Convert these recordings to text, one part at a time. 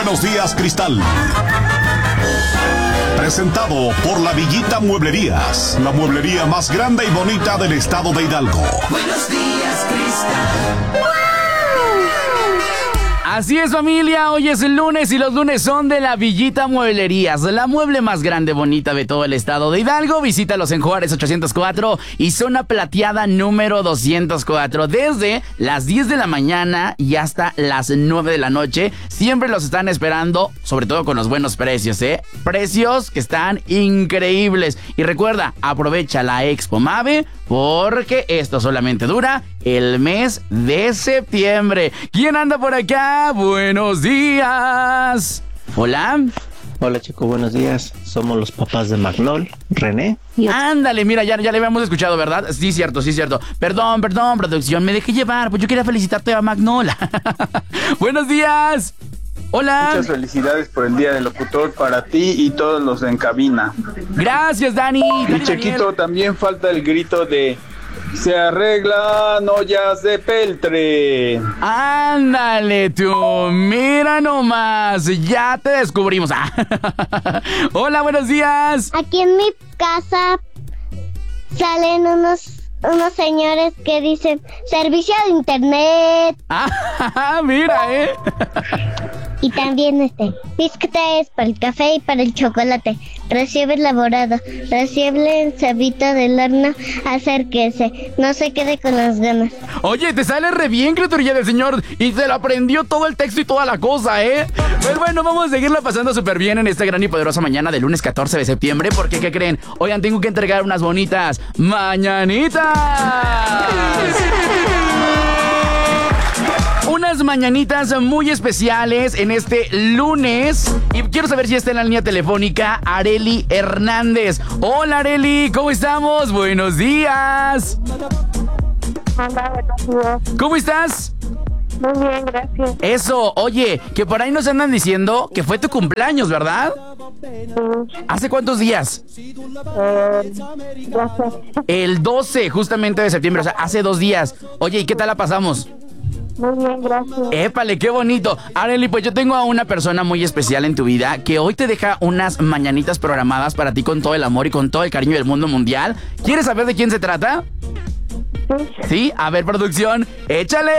Buenos días, Cristal. Presentado por La Villita Mueblerías, la mueblería más grande y bonita del estado de Hidalgo. Buenos días, Cristal. Así es, familia, hoy es el lunes y los lunes son de La Villita Mueblerías, la mueble más grande, bonita de todo el estado de Hidalgo. Visítalos en Juárez 804 y zona plateada número 204. Desde las 10 de la mañana y hasta las 9 de la noche. Siempre los están esperando, sobre todo con los buenos precios, precios que están increíbles. Y recuerda, aprovecha la Expo Mave porque esto solamente dura el mes de septiembre. ¿Quién anda por acá? Buenos días. Hola. Hola, chicos, buenos días. Somos los papás de Magnol, René. Ándale, mira, ya le habíamos escuchado, ¿verdad? Sí, cierto. Perdón, producción, me dejé llevar, pues yo quería felicitarte a Magnol. Buenos días. Hola. Muchas felicidades por el Día del Locutor para ti y todos los en cabina. Gracias, Dani. Y Chequito, también falta el grito de se arreglan ollas de peltre. Ándale tú, mira nomás, ya te descubrimos. Hola, buenos días. Aquí en mi casa salen unos señores que dicen servicio de internet. Mira, Y también biscuits para el café y para el chocolate. Recibe elaborado, recibe el cebito del horno, acérquese, no se quede con las ganas. Oye, te sale re bien, criaturilla del señor, y se lo aprendió todo el texto y toda la cosa, Pues bueno, vamos a seguirla pasando súper bien en esta gran y poderosa mañana del lunes 14 de septiembre, porque ¿qué creen? Oigan, tengo que entregar unas bonitas mañanitas. Unas mañanitas muy especiales en este lunes. Y quiero saber si está en la línea telefónica Areli Hernández. Hola, Areli, ¿cómo estamos? Buenos días. Hola, buenos días. ¿Cómo estás? Muy bien, gracias. Eso, oye, que por ahí nos andan diciendo que fue tu cumpleaños, ¿verdad? Sí. ¿Hace cuántos días? 12. El 12, justamente de septiembre, o sea, hace 2 días. Oye, ¿y qué tal la pasamos? Muy bien, gracias. ¡Épale, qué bonito! Areli, pues yo tengo a una persona muy especial en tu vida que hoy te deja unas mañanitas programadas para ti con todo el amor y con todo el cariño del mundo mundial. ¿Quieres saber de quién se trata? Sí. ¿Sí? A ver, producción, ¡échale!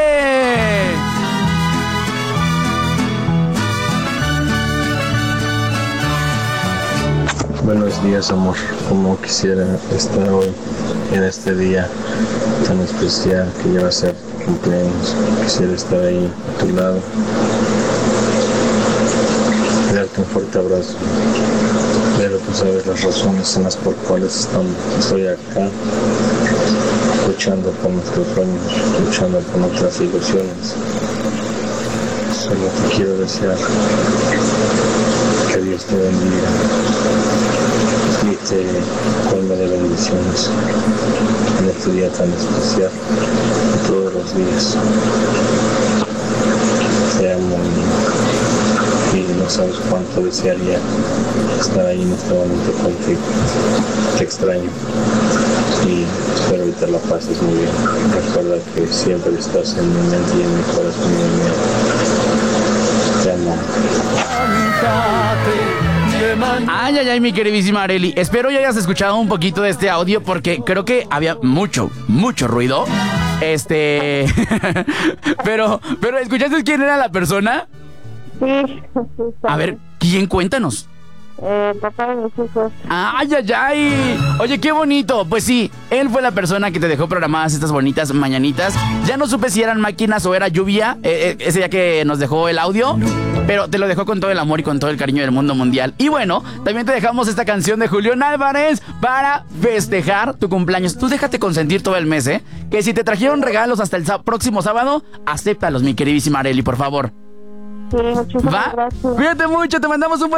Buenos días, amor. Como quisiera estar hoy en este día tan especial que ya va a ser cumpleaños. Quisiera estar ahí a tu lado, darte un fuerte abrazo, pero tú sabes las razones en las por cuales estoy acá, luchando por nuestros sueños, luchando por nuestras ilusiones. Solo te quiero desear que Dios te bendiga y te colme de bendiciones en este día tan especial y todos los días. Te amo y no sabes cuánto desearía estar ahí en este momento contigo. Te extraño y espero que te la pases muy bien. Recuerda que siempre estás en mi mente y en mi corazón y en mi alma. Te amo. Ay, mi queridísima Areli. Espero ya hayas escuchado un poquito de este audio porque creo que había mucho ruido. Pero, ¿escuchaste quién era la persona? Sí. A ver, ¿quién? Cuéntanos. Papá de mis hijos. ¡Ay! Oye, qué bonito. Pues sí, él fue la persona que te dejó programadas estas bonitas mañanitas. Ya no supe si eran máquinas o era lluvia, ese día que nos dejó el audio, pero te lo dejó con todo el amor y con todo el cariño del mundo mundial. Y bueno, también te dejamos esta canción de Julián Álvarez para festejar tu cumpleaños. Tú déjate consentir todo el mes, que si te trajeron regalos hasta el próximo sábado, acéptalos, mi queridísima Areli, por favor. Sí, muchísimas ¿Va? gracias. Cuídate mucho, te mandamos un buen